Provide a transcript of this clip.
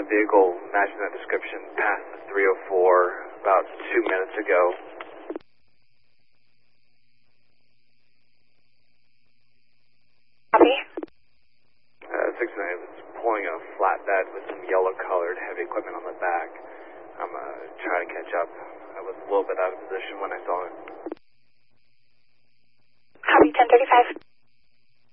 vehicle matching that description past the 304 about 2 minutes ago. Copy. 69 was pulling a flatbed with some yellow-colored heavy equipment on the back. I'm trying to catch up. I was a little bit out of position when I saw it. Copy, 1035.